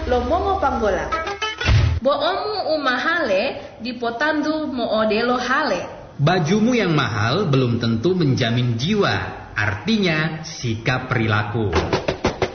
lomongo panggola. Boomu umahale dipotandu moodelo hale. Bajumu yang mahal belum tentu menjamin jiwa, artinya sikap perilaku.